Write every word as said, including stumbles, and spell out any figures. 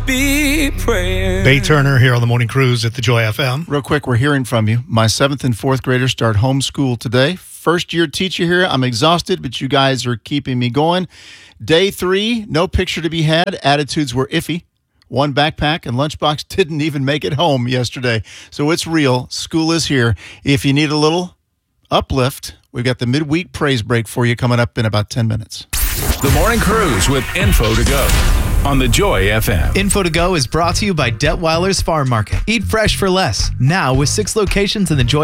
be praying. Bay Turner here on the Morning Cruise at the Joy F M. Real quick, we're hearing from you. My seventh and fourth graders start homeschool today. First year teacher here. I'm exhausted, but you guys are keeping me going. Day three, no picture to be had. Attitudes were iffy. One backpack and lunchbox didn't even make it home yesterday. So it's real. School is here. If you need a little uplift, we've got the midweek praise break for you coming up in about ten minutes. The Morning Cruise with Info to Go on the Joy F M. Info to Go is brought to you by Detweiler's Farm Market. Eat fresh for less. Now with six locations in the Joy